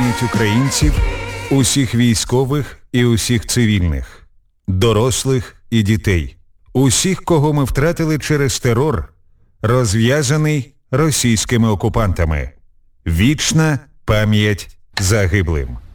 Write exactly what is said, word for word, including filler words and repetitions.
пам'ять українців, усіх військових і усіх цивільних, дорослих і дітей, усіх, кого ми втратили через терор, розв'язаний російськими окупантами. Вічна пам'ять загиблим.